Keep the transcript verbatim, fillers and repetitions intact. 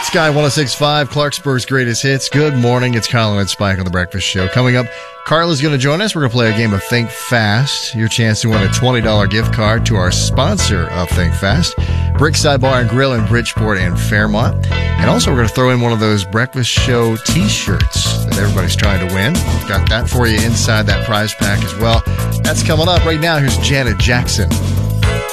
Sky one oh six point five, Clarksburg's greatest hits. Good morning. It's Colin and Spike on The Breakfast Show. Coming up, Carla's going to join us. We're going to play a game of Think Fast. Your chance to win a twenty dollars gift card to our sponsor of Think Fast, Brickside Bar and Grill in Bridgeport and Fairmont. And also, we're going to throw in one of those Breakfast Show T-shirts that everybody's trying to win. Got that for you inside that prize pack as well. That's coming up right now. Here's Janet Jackson.